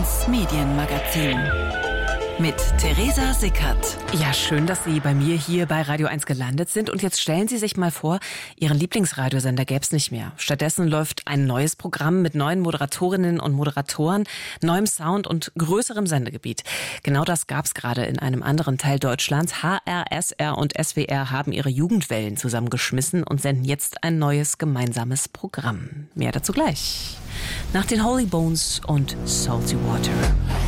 1 Medienmagazin mit Theresa Sickert. Ja, schön, dass Sie bei mir hier bei Radio 1 gelandet sind. Und jetzt stellen Sie sich mal vor, Ihren Lieblingsradiosender gäbe es nicht mehr. Stattdessen läuft ein neues Programm mit neuen Moderatorinnen und Moderatoren, neuem Sound und größerem Sendegebiet. Genau das gab es gerade in einem anderen Teil Deutschlands. HR, SR und SWR haben ihre Jugendwellen zusammengeschmissen und senden jetzt ein neues gemeinsames Programm. Mehr dazu gleich. Nach den Holy Bones und Salty Water.